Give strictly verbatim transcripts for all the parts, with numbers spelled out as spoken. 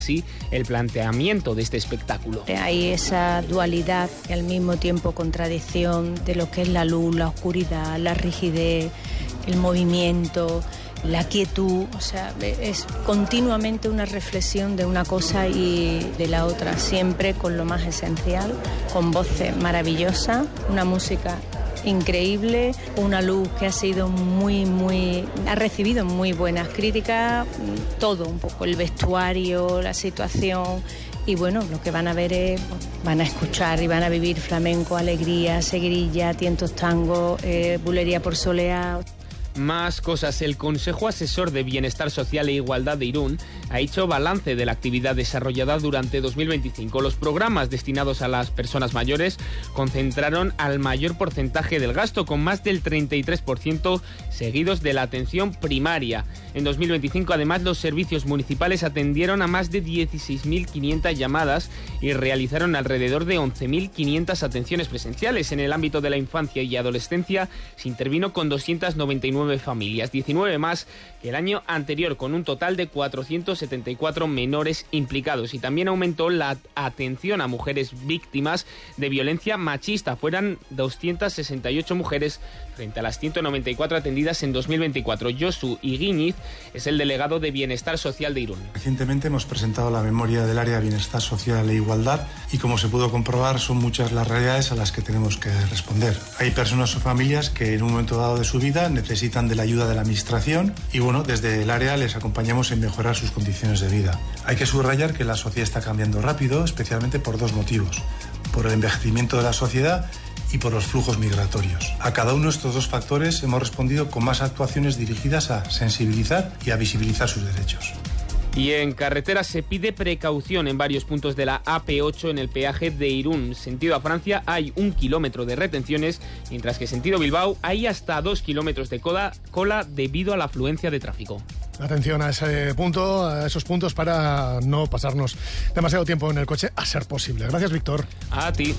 así el planteamiento de este espectáculo. Hay esa dualidad y al mismo tiempo contradicción de lo que es la luz, la oscuridad, la rigidez, el movimiento, la quietud, o sea, es continuamente una reflexión de una cosa y de la otra, siempre con lo más esencial, con voces maravillosas, una música increíble, una luz que ha sido muy, muy, ha recibido muy buenas críticas, todo un poco, el vestuario, la situación. Y bueno, lo que van a ver es, van a escuchar y van a vivir flamenco, alegría, seguirilla, tientos tango, eh, bulería por soleá. Más cosas. El Consejo Asesor de Bienestar Social e Igualdad de Irún ha hecho balance de la actividad desarrollada durante dos mil veinticinco. Los programas destinados a las personas mayores concentraron al mayor porcentaje del gasto, con más del treinta y tres por ciento, seguidos de la atención primaria. En dos mil veinticinco, además, los servicios municipales atendieron a más de dieciséis mil quinientas llamadas y realizaron alrededor de once mil quinientas atenciones presenciales. En el ámbito de la infancia y adolescencia se intervino con doscientas noventa y nueve familias, diecinueve más que el año anterior, con un total de cuatrocientos setenta y cuatro menores implicados. Y también aumentó la atención a mujeres víctimas de violencia machista. Fueron doscientas sesenta y ocho mujeres frente a las ciento noventa y cuatro atendidas en dos mil veinticuatro. Josu Iguíñiz es el delegado de Bienestar Social de Irún. Recientemente hemos presentado la memoria del área de Bienestar Social e Igualdad y, como se pudo comprobar, son muchas las realidades a las que tenemos que responder. Hay personas o familias que en un momento dado de su vida necesitan de la ayuda de la administración y, bueno, desde el área les acompañamos en mejorar sus condiciones de vida. Hay que subrayar que la sociedad está cambiando rápido, especialmente por dos motivos: por el envejecimiento de la sociedad y por los flujos migratorios. A cada uno de estos dos factores hemos respondido con más actuaciones dirigidas a sensibilizar y a visibilizar sus derechos. Y en carretera se pide precaución en varios puntos de la A P ocho en el peaje de Irún. Sentido a Francia hay un kilómetro de retenciones, mientras que sentido Bilbao hay hasta dos kilómetros de cola, cola debido a la afluencia de tráfico. Atención a ese punto, a esos puntos, para no pasarnos demasiado tiempo en el coche, a ser posible. Gracias, Víctor. A ti.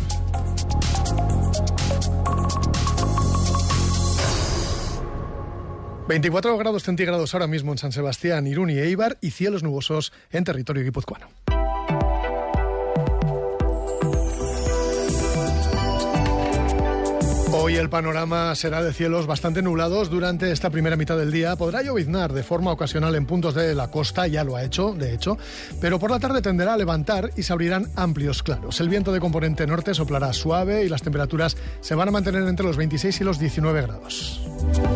veinticuatro grados centígrados ahora mismo en San Sebastián, Irún y Eibar, y cielos nubosos en territorio guipuzcoano. Hoy el panorama será de cielos bastante nublados durante esta primera mitad del día. Podrá lloviznar de forma ocasional en puntos de la costa, ya lo ha hecho, de hecho, pero por la tarde tenderá a levantar y se abrirán amplios claros. El viento de componente norte soplará suave y las temperaturas se van a mantener entre los veintiséis y los diecinueve grados.